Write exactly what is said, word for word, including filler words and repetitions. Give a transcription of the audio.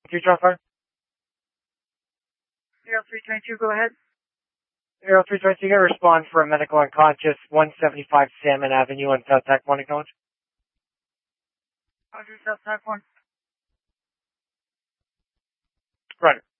Two drop fire. Zero three twenty-two, go ahead. Zero three twenty-two, get a response for a medical unconscious, one seventy-five Salmon Avenue on South Tech one, acknowledge. Roger, South Tech one. Right.